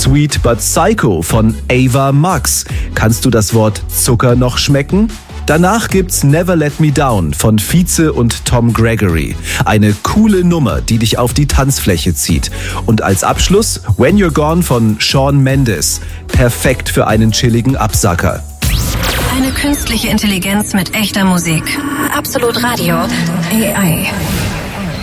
Sweet But Psycho von Ava Max. Kannst du das Wort Zucker noch schmecken? Danach gibt's Never Let Me Down von Vize und Tom Gregory. Eine coole Nummer, die dich auf die Tanzfläche zieht. Und als Abschluss When You're Gone von Shawn Mendes. Perfekt für einen chilligen Absacker. Eine künstliche Intelligenz mit echter Musik. Absolut Radio. AI.